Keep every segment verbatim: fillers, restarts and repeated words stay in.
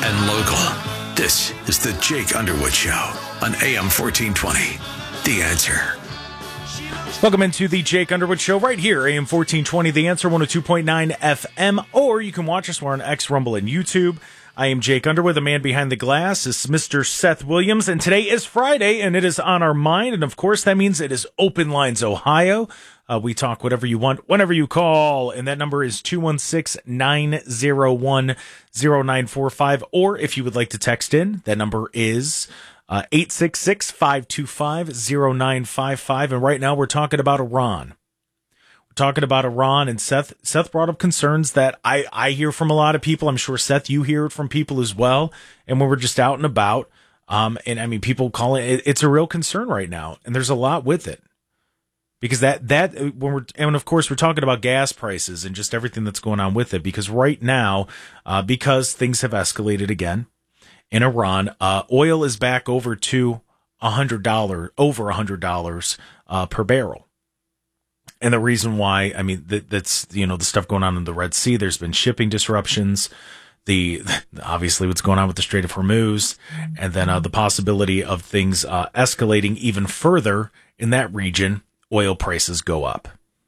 and local. This is the Jake Underwood Show on A M fourteen twenty. The Answer. Welcome into the Jake Underwood Show right here, A M fourteen twenty, The Answer, one oh two point nine F M, or you can watch us. We're on X, Rumble, and YouTube. I am Jake Underwood. The man behind the glass is Mister Seth Williams, and today is Friday, and it is on our mind, and of course that means it is Open Lines Ohio. Uh, we talk whatever you want, whenever you call, and that number is two one six, nine oh one, oh nine four five, or if you would like to text in, that number is uh, eight six six, five two five, oh nine five five, and right now we're talking about Iran. We're talking about Iran, and Seth Seth brought up concerns that I, I hear from a lot of people. I'm sure, Seth, you hear it from people as well, and when we're just out and about, um, and I mean, people call it, it's a real concern right now, and there's a lot with it. Because that, that, when we're, and of course we're talking about gas prices and just everything that's going on with it, because right now, uh, because things have escalated again in Iran, uh, oil is back over to a hundred dollar, over a hundred dollars, uh, per barrel. And the reason why, I mean, that, that's, you know, the stuff going on in the Red Sea, there's been shipping disruptions, the, obviously what's going on with the Strait of Hormuz, and then, uh, the possibility of things, uh, escalating even further in that region. Oil prices go up.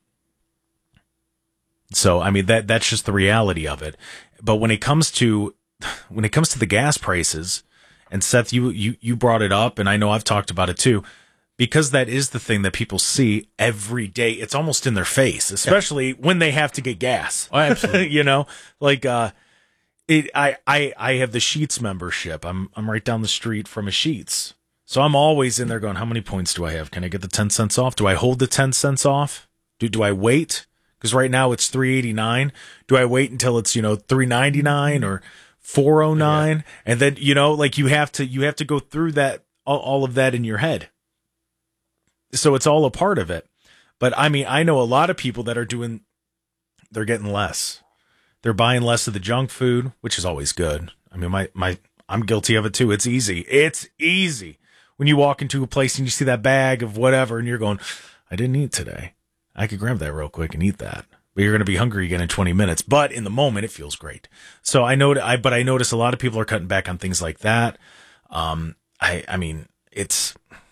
So, I mean, that that's just the reality of it. But when it comes to when it comes to the gas prices, and Seth, you you you brought it up, and I know I've talked about it too, because that is the thing that people see every day. It's almost in their face, especially yeah. when they have to get gas. Oh, absolutely. You know, like uh, it. I I I have the Sheetz membership. I'm I'm right down the street from a Sheetz. So I'm always in there going, how many points do I have? Can I get the ten cents off? Do I hold the ten cents off? Do do I wait? Because right now it's three eighty-nine. Do I wait until it's, you know, three ninety-nine or four oh nine? Yeah. And then, you know, like you have to you have to go through that all, all of that in your head. So it's all a part of it. But I mean, I know a lot of people that are doing, they're getting less. They're buying less of the junk food, which is always good. I mean, my my I'm guilty of it too. It's easy. It's easy. When you walk into a place and you see that bag of whatever and you're going, I didn't eat today. I could grab that real quick and eat that. But you're going to be hungry again in twenty minutes. But in the moment, it feels great. So I know, I, but I notice a lot of people are cutting back on things like that. Um, I, I mean, it's,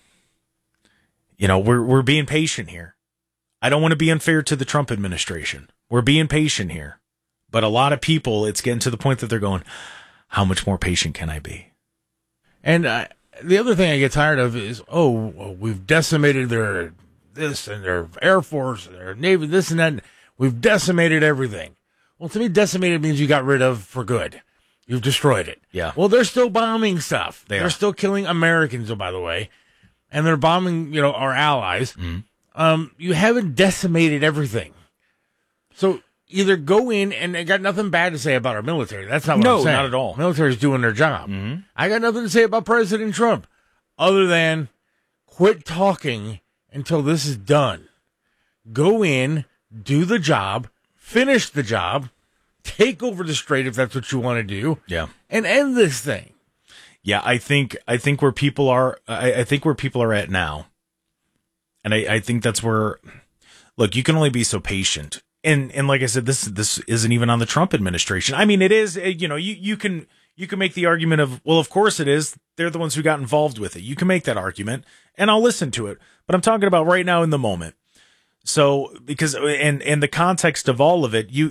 you know, we're, we're being patient here. I don't want to be unfair to the Trump administration. We're being patient here. But a lot of people, it's getting to the point that they're going, how much more patient can I be? And I, the other thing I get tired of is, oh, well, we've decimated their this and their Air Force, and their Navy, this and that. We've decimated everything. Well, to me, decimated means you got rid of for good. You've destroyed it. Yeah. Well, they're still bombing stuff. They they're are. still killing Americans, oh, by the way. And they're bombing, you know, our allies. Mm-hmm. Um, you haven't decimated everything. So either go in, and I got nothing bad to say about our military. That's not what no, I'm saying. not at all. Military's doing their job. Mm-hmm. I got nothing to say about President Trump other than quit talking until this is done. Go in, do the job, finish the job, take over the strait if that's what you want to do. Yeah. And end this thing. Yeah, I think I think where people are I, I think where people are at now. And I, I think that's where, look, you can only be so patient. And and like I said, this this isn't even on the Trump administration. I mean, it is, you know, you, you can you can make the argument of, well, of course it is. They're the ones who got involved with it. You can make that argument, and I'll listen to it. But I'm talking about right now in the moment. So, because, and, and the context of all of it, you,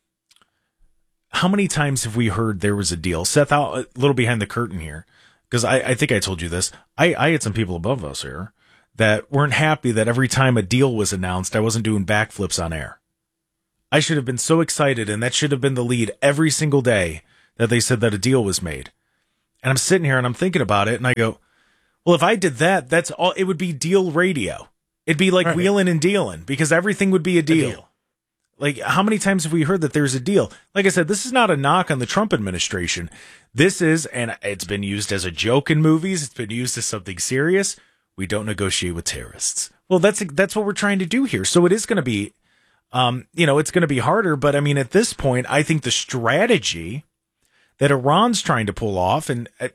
how many times have we heard there was a deal? Seth, out a little behind the curtain here, because I, I think I told you this. I, I had some people above us here that weren't happy that every time a deal was announced, I wasn't doing backflips on air. I should have been so excited, and that should have been the lead every single day that they said that a deal was made. And I'm sitting here and I'm thinking about it, and I go, well, if I did that, that's all, it would be deal radio. It'd be like right. wheeling and dealing, because everything would be a deal. a deal. Like, how many times have we heard that there's a deal? Like I said, this is not a knock on the Trump administration. This is, and it's been used as a joke in movies. It's been used as something serious. We don't negotiate with terrorists. Well, that's that's what we're trying to do here. So it is going to be, um, you know, it's going to be harder. But I mean, at this point, I think the strategy that Iran's trying to pull off, and uh,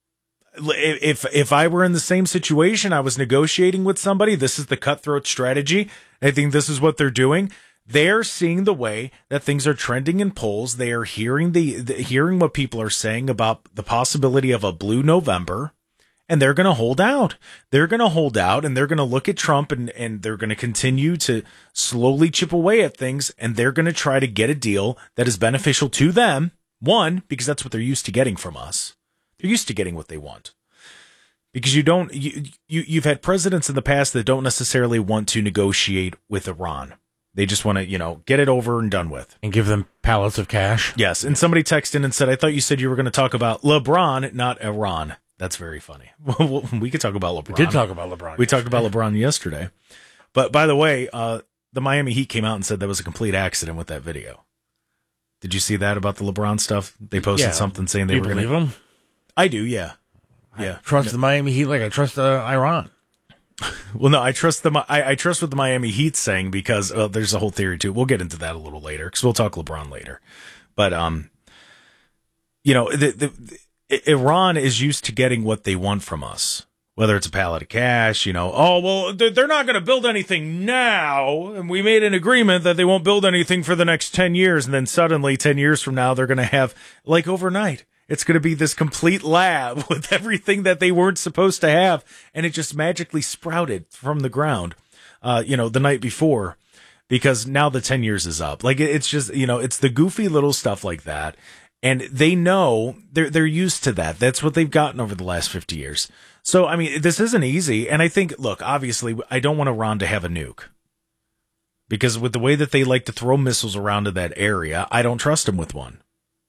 if if I were in the same situation, I was negotiating with somebody, this is the cutthroat strategy. I think this is what they're doing. They're seeing the way that things are trending in polls. They are hearing the, the hearing what people are saying about the possibility of a blue November, and they're going to hold out. They're going to hold out, and they're going to look at Trump, and, and they're going to continue to slowly chip away at things, and they're going to try to get a deal that is beneficial to them. One, because that's what they're used to getting from us. They're used to getting what they want. Because you don't, you, you you've had presidents in the past that don't necessarily want to negotiate with Iran. They just want to, you know, get it over and done with. And give them pallets of cash. Yes. And somebody texted in and said, I thought you said you were going to talk about LeBron, not Iran. That's very funny. We could talk about LeBron. We did talk about LeBron. We yesterday. talked about LeBron yesterday. But by the way, uh, the Miami Heat came out and said that was a complete accident with that video. Did you see that about the LeBron stuff? They posted yeah. something saying they you were believe gonna... them? I do, yeah. Yeah. I trust the Miami Heat like I trust uh, Iran. Well, no, I trust the I, I trust what the Miami Heat's saying because uh, there's a whole theory too. We'll get into that a little later because we'll talk LeBron later. But um, you know, the, the, the Iran is used to getting what they want from us, whether it's a pallet of cash. You know, oh well, they're not going to build anything now, and we made an agreement that they won't build anything for the next ten years, and then suddenly ten years from now they're going to have like overnight. It's going to be this complete lab with everything that they weren't supposed to have. And it just magically sprouted from the ground, uh, you know, the night before, because now the ten years is up. Like, it's just, you know, it's the goofy little stuff like that. And they know they're, they're used to that. That's what they've gotten over the last fifty years. So, I mean, this isn't easy. And I think, look, obviously, I don't want Iran to have a nuke because with the way that they like to throw missiles around in that area, I don't trust them with one.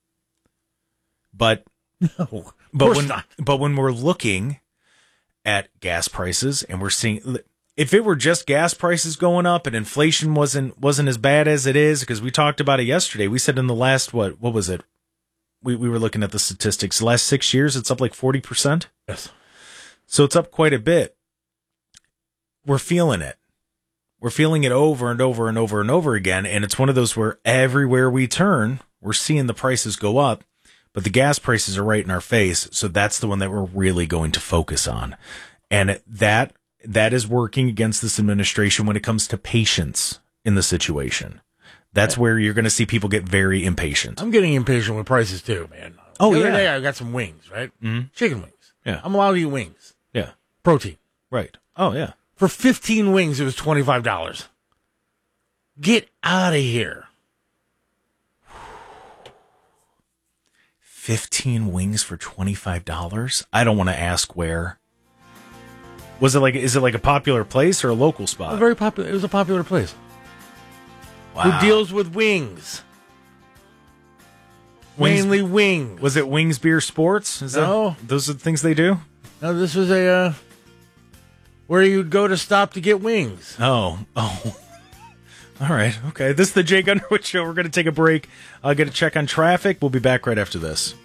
But no, but when not. but when we're looking at gas prices and we're seeing if it were just gas prices going up and inflation wasn't wasn't as bad as it is, because we talked about it yesterday. We said in the last what what was it? We we were looking at the statistics. The last six years, it's up like forty percent. Yes. So it's up quite a bit. We're feeling it. We're feeling it over and over and over and over again. And it's one of those where everywhere we turn, we're seeing the prices go up. But the gas prices are right in our face, so that's the one that we're really going to focus on. And that that is working against this administration when it comes to patience in the situation. That's where you're going to see people get very impatient. I'm getting impatient with prices too, man. Oh, the yeah. other day I got some wings, right? Mm-hmm. Chicken wings. Yeah. I'm allowed to eat wings. Yeah. Protein. Right. Oh, yeah. For fifteen wings, it was twenty-five dollars. Get out of here. fifteen wings for twenty-five dollars? I don't want to ask where. Was it like, is it like a popular place or a local spot? A very popular. It was a popular place. Wow. Who deals with wings? Wings- Mainly wings. Was it Wings Beer Sports? Is No. That, those are the things they do? No, this was a, uh, where you'd go to stop to get wings. Oh. Oh. All right. Okay. This is the Jake Underwood Show. We're going to take a break. I'll get a check on traffic. We'll be back right after this.